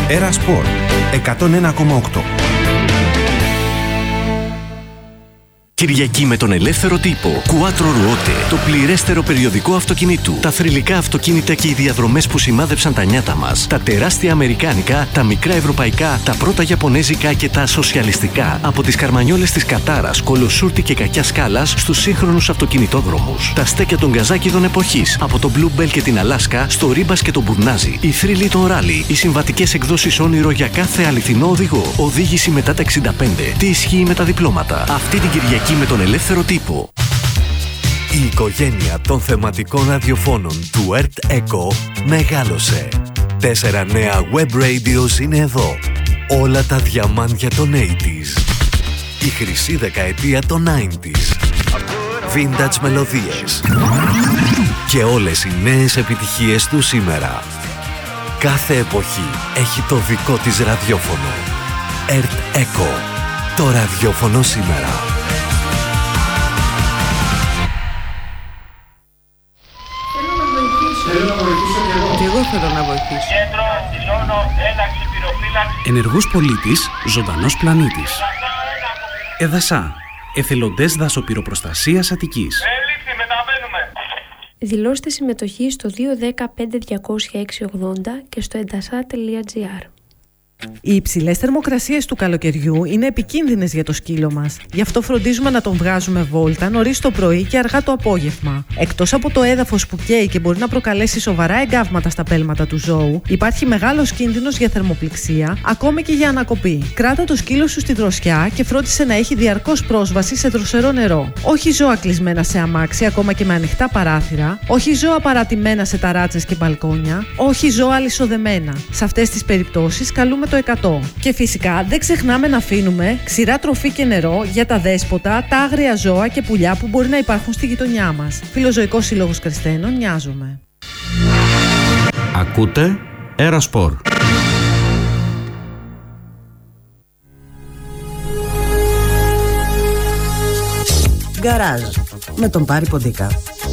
Έρα Σπορ 101,8. Κυριακή με τον ελεύθερο τύπο. Quattro Ruote, το πληρέστερο περιοδικό αυτοκινήτου. Τα θρυλικά αυτοκίνητα και οι διαδρομές που σημάδεψαν τα νιάτα μας. Τα τεράστια αμερικάνικα, τα μικρά ευρωπαϊκά, τα πρώτα ιαπωνέζικα και τα σοσιαλιστικά. Από τις καρμανιόλες της Κατάρας, Κολοσούρτη και Κακιά Σκάλας στους σύγχρονους αυτοκινητόδρομους. Τα στέκια των γκαζάκιδων εποχής. Από το Blue Bell και την Αλάσκα στο Ρίμπας και τον Μπουρνάζι. Οι θρύλοι των ράλι. Οι συμβατικές εκδόσεις όνειρο για κάθε αληθινό οδηγό. Οδήγηση μετά τα 65. Τι ισχύει με τα διπλώματα. Αυτή την Κυριακή με τον ελεύθερο τύπο. Η οικογένεια των θεματικών ραδιοφώνων του Earth Echo μεγάλωσε. 4 νέα web radios είναι εδώ. Όλα τα διαμάντια των 80s. Η χρυσή δεκαετία των 90s. Vintage μελωδίες. Και όλες οι νέες επιτυχίες του σήμερα. Κάθε εποχή έχει το δικό της ραδιόφωνο. Earth Echo. Το ραδιόφωνο σήμερα. Και εγώ θέλω να βοηθήσω. Κέντρο, δηλώνω, έναξη πυροφύλαξη. Ενεργός πολίτης, ζωντανός πλανήτης. ΕΔΑΣΑ, εθελοντές δασοπυροπροστασίας Αττικής. Έληξη, μεταβαίνουμε. Δηλώστε συμμετοχή στο 210-5-200-680 και στο edasa.gr. Οι υψηλές θερμοκρασίες του καλοκαιριού είναι επικίνδυνες για το σκύλο μας. Γι' αυτό φροντίζουμε να τον βγάζουμε βόλτα νωρίς το πρωί και αργά το απόγευμα. Εκτός από το έδαφος που καίει και μπορεί να προκαλέσει σοβαρά εγκάβματα στα πέλματα του ζώου, υπάρχει μεγάλος κίνδυνος για θερμοπληξία, ακόμη και για ανακοπή. Κράτα το σκύλο σου στη δροσιά και φρόντισε να έχει διαρκώς πρόσβαση σε δροσερό νερό. Όχι ζώα κλεισμένα σε αμάξι, ακόμα και με ανοιχτά παράθυρα. Όχι ζώα παρατημένα σε ταράτσες και μπαλκόνια. Όχι ζώα αλυσοδεμένα. Σε αυτές τις περιπτώσεις καλούμε το 100. Και φυσικά δεν ξεχνάμε να αφήνουμε ξηρά τροφή και νερό για τα δέσποτα, τα άγρια ζώα και πουλιά που μπορεί να υπάρχουν στη γειτονιά μας. Φιλοζωικός Σύλλογος Κρεστένων, νοιάζομαι. Ακούτε Έρα Σπορ. Γκαράζ με τον Πάρη Ποντίκα.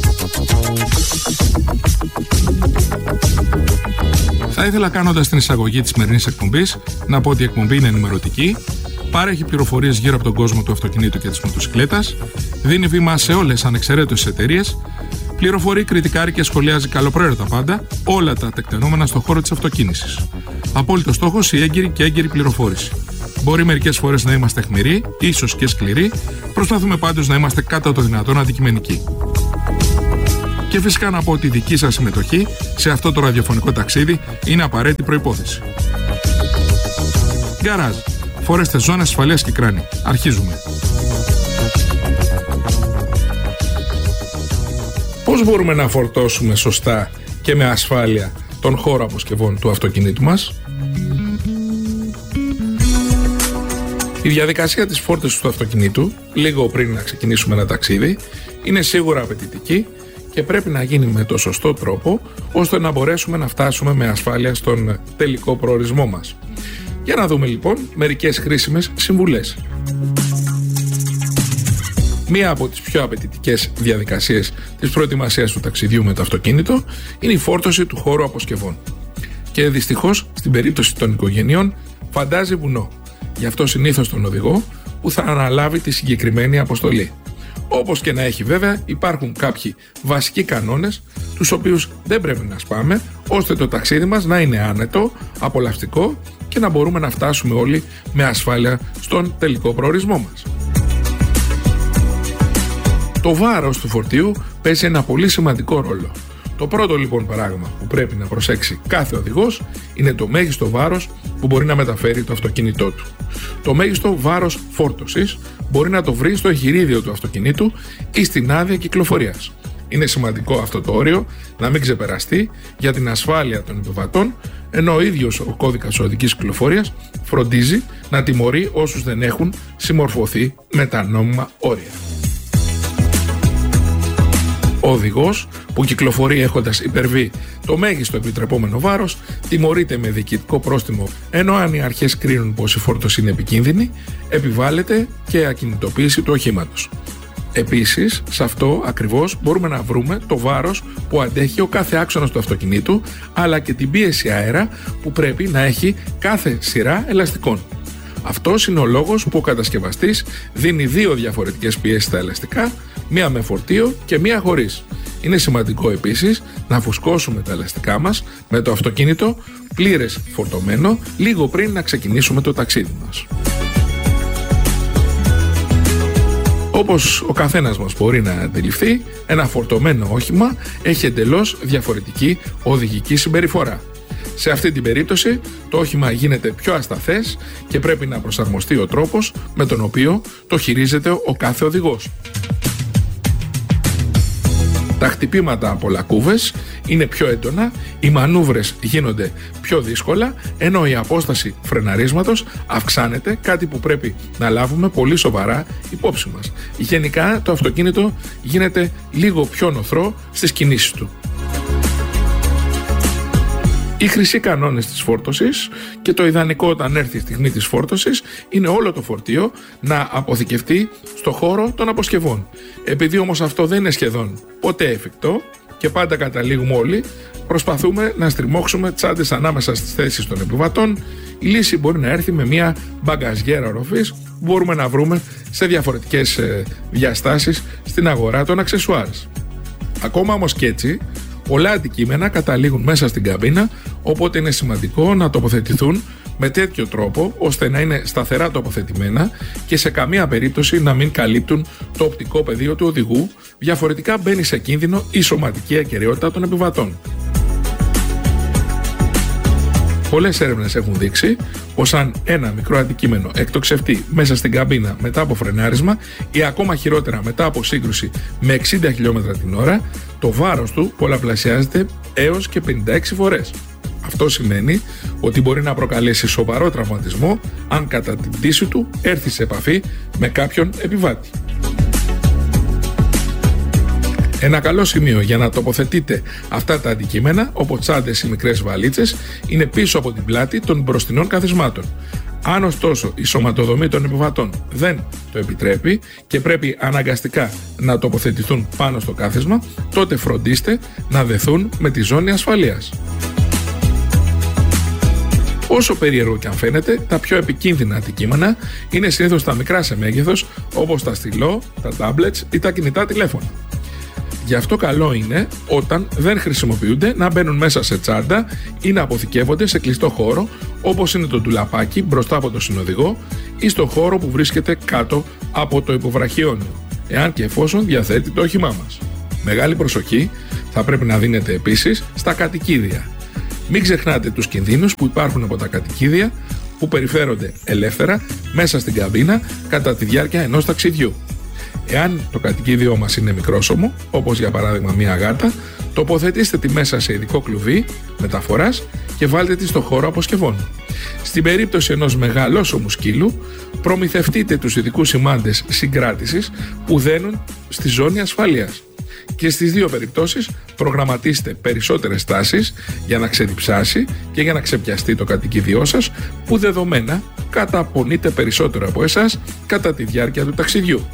Θα ήθελα, κάνοντας την εισαγωγή της σημερινής εκπομπής, να πω ότι η εκπομπή είναι ενημερωτική, παρέχει πληροφορίες γύρω από τον κόσμο του αυτοκινήτου και της μοτοσυκλέτας, δίνει βήμα σε όλες ανεξαιρέτως εταιρείες, πληροφορεί, κριτικάρει και σχολιάζει καλοπροαίρετα πάντα όλα τα τεκτενόμενα στον χώρο της αυτοκίνησης. Απόλυτος στόχος η έγκυρη και έγκυρη πληροφόρηση. Μπορεί μερικές φορές να είμαστε αιχμηροί, ίσως και σκληροί, προσπαθούμε πάντως να είμαστε κατά το δυνατόν αντικειμενικοί. Και φυσικά να πω ότι η δική σας συμμετοχή σε αυτό το ραδιοφωνικό ταξίδι είναι απαραίτητη προϋπόθεση. Γκαράζ. Φορέστε ζώνες ασφαλείας και κράνη. Αρχίζουμε. Πώς μπορούμε να φορτώσουμε σωστά και με ασφάλεια τον χώρο αποσκευών του αυτοκινήτου μας? Η διαδικασία της φόρτισης του αυτοκινήτου, λίγο πριν να ξεκινήσουμε ένα ταξίδι, είναι σίγουρα απαιτητική και πρέπει να γίνει με το σωστό τρόπο, ώστε να μπορέσουμε να φτάσουμε με ασφάλεια στον τελικό προορισμό μας. Για να δούμε λοιπόν μερικές χρήσιμες συμβουλές. Μία από τις πιο απαιτητικές διαδικασίες της προετοιμασίας του ταξιδιού με το αυτοκίνητο είναι η φόρτωση του χώρου αποσκευών. Και δυστυχώς, στην περίπτωση των οικογενειών, φαντάζει βουνό. Γι' αυτό συνήθως τον οδηγό που θα αναλάβει τη συγκεκριμένη αποστολή. Όπως και να έχει βέβαια, υπάρχουν κάποιοι βασικοί κανόνες, τους οποίους δεν πρέπει να σπάμε, ώστε το ταξίδι μας να είναι άνετο, απολαυστικό και να μπορούμε να φτάσουμε όλοι με ασφάλεια στον τελικό προορισμό μας. Το βάρος του φορτίου παίζει ένα πολύ σημαντικό ρόλο. Το πρώτο λοιπόν πράγμα που πρέπει να προσέξει κάθε οδηγός είναι το μέγιστο βάρος που μπορεί να μεταφέρει το αυτοκίνητό του. Το μέγιστο βάρος φόρτωσης μπορεί να το βρει στο εγχειρίδιο του αυτοκινήτου ή στην άδεια κυκλοφορίας. Είναι σημαντικό αυτό το όριο να μην ξεπεραστεί για την ασφάλεια των επιβατών, ενώ ο ίδιος ο κώδικας οδικής κυκλοφορίας φροντίζει να τιμωρεί όσους δεν έχουν συμμορφωθεί με τα νόμιμα όρια. Ο οδηγός που κυκλοφορεί έχοντας υπερβεί το μέγιστο επιτρεπόμενο βάρος τιμωρείται με διοικητικό πρόστιμο, ενώ αν οι αρχές κρίνουν πως η φόρτωση είναι επικίνδυνη, επιβάλλεται και ακινητοποίηση του οχήματος. Επίσης, σε αυτό ακριβώς μπορούμε να βρούμε το βάρος που αντέχει ο κάθε άξονας του αυτοκινήτου, αλλά και την πίεση αέρα που πρέπει να έχει κάθε σειρά ελαστικών. Αυτός είναι ο λόγος που ο κατασκευαστής δίνει 2 διαφορετικές πιέσεις στα ελαστικά, μία με φορτίο και μία χωρίς. Είναι σημαντικό επίσης να φουσκώσουμε τα ελαστικά μας με το αυτοκίνητο πλήρες φορτωμένο λίγο πριν να ξεκινήσουμε το ταξίδι μας. Όπως ο καθένας μας μπορεί να αντιληφθεί, ένα φορτωμένο όχημα έχει εντελώς διαφορετική οδηγική συμπεριφορά. Σε αυτή την περίπτωση το όχημα γίνεται πιο ασταθές και πρέπει να προσαρμοστεί ο τρόπος με τον οποίο το χειρίζεται ο κάθε οδηγός. Τα χτυπήματα από λακκούβες είναι πιο έντονα, οι μανούβρες γίνονται πιο δύσκολα, ενώ η απόσταση φρεναρίσματος αυξάνεται, κάτι που πρέπει να λάβουμε πολύ σοβαρά υπόψη μας. Γενικά το αυτοκίνητο γίνεται λίγο πιο νοθρό στις κινήσεις του. Οι χρυσοί κανόνες της φόρτωσης και το ιδανικό όταν έρθει η στιγμή της φόρτωσης είναι όλο το φορτίο να αποθηκευτεί στο χώρο των αποσκευών. Επειδή όμως αυτό δεν είναι σχεδόν ποτέ εφικτό και πάντα καταλήγουμε όλοι, προσπαθούμε να στριμώξουμε τσάντες ανάμεσα στις θέσεις των επιβατών. Η λύση μπορεί να έρθει με μια μπαγκαζιέρα οροφής που μπορούμε να βρούμε σε διαφορετικές διαστάσεις στην αγορά των αξεσουάρς. Ακόμα όμως και έτσι, πολλά αντικείμενα καταλήγουν μέσα στην καμπίνα, οπότε είναι σημαντικό να τοποθετηθούν με τέτοιο τρόπο ώστε να είναι σταθερά τοποθετημένα και σε καμία περίπτωση να μην καλύπτουν το οπτικό πεδίο του οδηγού, διαφορετικά μπαίνει σε κίνδυνο η σωματική ακεραιότητα των επιβατών. Πολλές έρευνες έχουν δείξει πως αν ένα μικρό αντικείμενο εκτοξευτεί μέσα στην καμπίνα μετά από φρενάρισμα ή ακόμα χειρότερα μετά από σύγκρουση με 60 χιλιόμετρα την ώρα, το βάρος του πολλαπλασιάζεται έως και 56 φορές. Αυτό σημαίνει ότι μπορεί να προκαλέσει σοβαρό τραυματισμό αν κατά την πτήση του έρθει σε επαφή με κάποιον επιβάτη. Ένα καλό σημείο για να τοποθετείτε αυτά τα αντικείμενα, όπως τσάντες ή μικρές βαλίτσες, είναι πίσω από την πλάτη των μπροστινών καθισμάτων. Αν ωστόσο η σωματοδομή των επιβατών δεν το επιτρέπει και πρέπει αναγκαστικά να τοποθετηθούν πάνω στο κάθισμα, τότε φροντίστε να δεθούν με τη ζώνη ασφαλείας. Όσο περίεργο και αν φαίνεται, τα πιο επικίνδυνα αντικείμενα είναι συνήθως τα μικρά σε μέγεθος, όπως τα στυλό, τα tablets ή τα κινητά τηλέφωνα. Γι' αυτό καλό είναι όταν δεν χρησιμοποιούνται να μπαίνουν μέσα σε τσάντα ή να αποθηκεύονται σε κλειστό χώρο, όπως είναι το ντουλαπάκι μπροστά από το συνοδηγό ή στο χώρο που βρίσκεται κάτω από το υποβραχιόνιο, εάν και εφόσον διαθέτει το όχημά μας. Μεγάλη προσοχή θα πρέπει να δίνετε επίσης στα κατοικίδια. Μην ξεχνάτε τους κινδύνους που υπάρχουν από τα κατοικίδια που περιφέρονται ελεύθερα μέσα στην καμπίνα κατά τη διάρκεια ενός ταξιδιού. Εάν το κατοικίδιό μας είναι μικρόσωμο, όπως για παράδειγμα μία γάτα, τοποθετήστε τη μέσα σε ειδικό κλουβί μεταφοράς και βάλτε τη στο χώρο αποσκευών. Στην περίπτωση ενός μεγαλόσωμου σκύλου, προμηθευτείτε τους ειδικούς σημάντες συγκράτησης που δένουν στη ζώνη ασφαλείας. Και στις δύο περιπτώσεις προγραμματίστε περισσότερες στάσεις για να ξεδιψάσει και για να ξεπιαστεί το κατοικίδιό σας, που δεδομένα καταπονείται περισσότερο από εσάς κατά τη διάρκεια του ταξιδιού.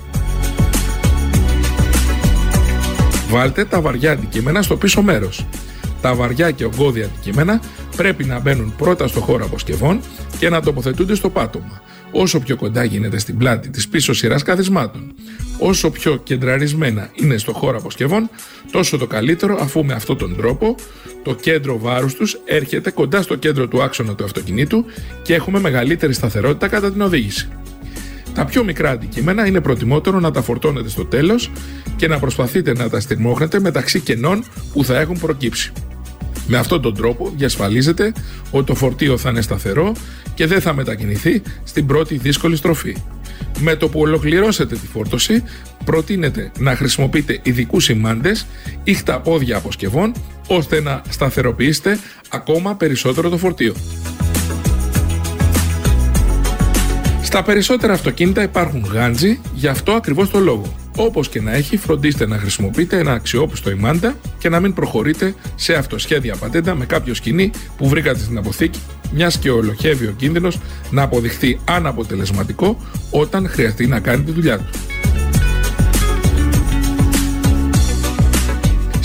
Βάλτε τα βαριά αντικείμενα στο πίσω μέρος. Τα βαριά και ογκώδια αντικείμενα πρέπει να μπαίνουν πρώτα στο χώρο αποσκευών και να τοποθετούνται στο πάτωμα, όσο πιο κοντά γίνεται στην πλάτη της πίσω σειράς καθισμάτων. Όσο πιο κεντραρισμένα είναι στο χώρο αποσκευών, τόσο το καλύτερο, αφού με αυτόν τον τρόπο το κέντρο βάρους τους έρχεται κοντά στο κέντρο του άξονα του αυτοκινήτου και έχουμε μεγαλύτερη σταθερότητα κατά την οδήγηση. Τα πιο μικρά αντικείμενα είναι προτιμότερο να τα φορτώνετε στο τέλος και να προσπαθείτε να τα στριμώχνετε μεταξύ κενών που θα έχουν προκύψει. Με αυτόν τον τρόπο διασφαλίζετε ότι το φορτίο θα είναι σταθερό και δεν θα μετακινηθεί στην πρώτη δύσκολη στροφή. Με το που ολοκληρώσετε τη φόρτωση, προτείνετε να χρησιμοποιείτε ειδικούς σημάντες ή χταπόδια αποσκευών, ώστε να σταθεροποιήσετε ακόμα περισσότερο το φορτίο. Στα περισσότερα αυτοκίνητα υπάρχουν γάντζοι, γι' αυτό ακριβώς το λόγο. Όπως και να έχει, φροντίστε να χρησιμοποιείτε ένα αξιόπιστο ημάντα και να μην προχωρείτε σε αυτοσχέδια πατέντα με κάποιο σκηνή που βρήκατε στην αποθήκη, μιας και ολοχεύει ο κίνδυνος να αποδειχθεί αναποτελεσματικό όταν χρειαστεί να κάνει τη δουλειά του.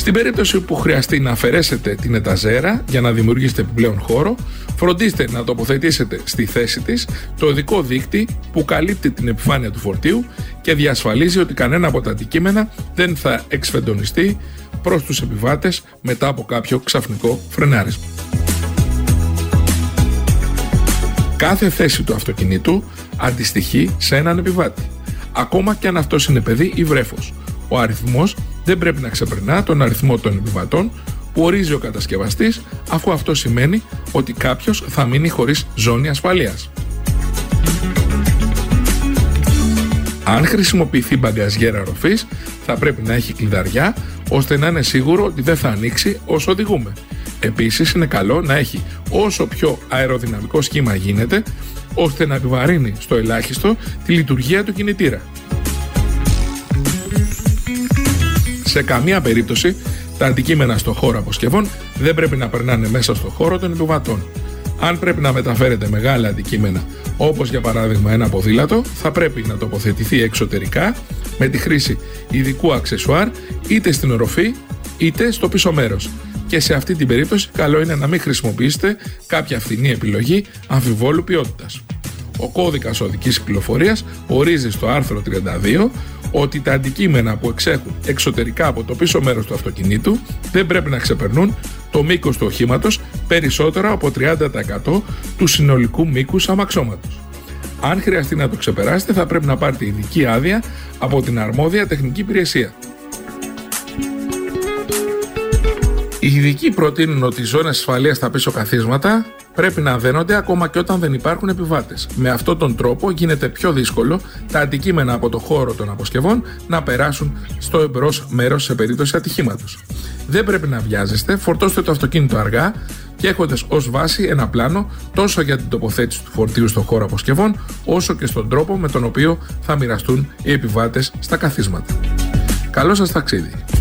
Στην περίπτωση που χρειαστεί να αφαιρέσετε την εταζέρα για να δημιουργήσετε επιπλέον χώρο, φροντίστε να τοποθετήσετε στη θέση της το ειδικό δείκτη που καλύπτει την επιφάνεια του φορτίου και διασφαλίζει ότι κανένα από τα αντικείμενα δεν θα εξφεντονιστεί προς τους επιβάτες μετά από κάποιο ξαφνικό φρενάρισμα. Κάθε θέση του αυτοκινήτου αντιστοιχεί σε έναν επιβάτη, ακόμα και αν αυτός είναι παιδί ή βρέφος. Ο αριθμός δεν πρέπει να ξεπερνά τον αριθμό των επιβατών που ορίζει ο κατασκευαστής, αφού αυτό σημαίνει ότι κάποιος θα μείνει χωρίς ζώνη ασφαλείας. Αν χρησιμοποιηθεί μπαγκαζιέρα ροφής, θα πρέπει να έχει κλειδαριά, ώστε να είναι σίγουρο ότι δεν θα ανοίξει όσο οδηγούμε. Επίσης, είναι καλό να έχει όσο πιο αεροδυναμικό σχήμα γίνεται, ώστε να επιβαρύνει στο ελάχιστο τη λειτουργία του κινητήρα. Σε καμία περίπτωση, τα αντικείμενα στο χώρο αποσκευών δεν πρέπει να περνάνε μέσα στο χώρο των επιβατών. Αν πρέπει να μεταφέρετε μεγάλα αντικείμενα, όπως για παράδειγμα ένα ποδήλατο, θα πρέπει να τοποθετηθεί εξωτερικά με τη χρήση ειδικού αξεσουάρ είτε στην οροφή είτε στο πίσω μέρος. Και σε αυτή την περίπτωση καλό είναι να μην χρησιμοποιήσετε κάποια φθηνή επιλογή αμφιβόλου ποιότητας. Ο κώδικας οδικής κυκλοφορίας ορίζει στο άρθρο 32 ότι τα αντικείμενα που εξέχουν εξωτερικά από το πίσω μέρος του αυτοκινήτου δεν πρέπει να ξεπερνούν το μήκος του οχήματος περισσότερο από 30% του συνολικού μήκους αμαξώματος. Αν χρειαστεί να το ξεπεράσετε, θα πρέπει να πάρετε ειδική άδεια από την αρμόδια τεχνική υπηρεσία. Οι ειδικοί προτείνουν ότι οι ζώνες ασφαλείας στα πίσω καθίσματα πρέπει να δένονται ακόμα και όταν δεν υπάρχουν επιβάτες. Με αυτόν τον τρόπο γίνεται πιο δύσκολο τα αντικείμενα από το χώρο των αποσκευών να περάσουν στο εμπρός μέρος σε περίπτωση ατυχήματος. Δεν πρέπει να βιάζεστε, φορτώστε το αυτοκίνητο αργά και έχοντας ως βάση ένα πλάνο τόσο για την τοποθέτηση του φορτίου στο χώρο αποσκευών, όσο και στον τρόπο με τον οποίο θα μοιραστούν οι επιβάτες στα καθίσματα. Καλό σας ταξίδι!